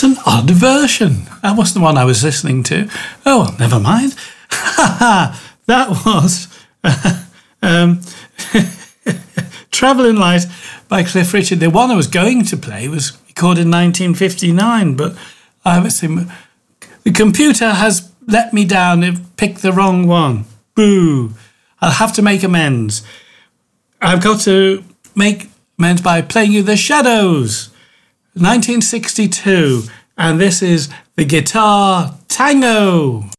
What an odd version. That wasn't the one I was listening to. Oh, well, never mind. That was Travelling Light by Cliff Richard. The one I was going to play was recorded in 1959, but the computer has let me down. It picked the wrong one. Boo. I'll have to make amends. I've got to make amends by playing you The Shadows, 1962, and this is the Guitar Tango.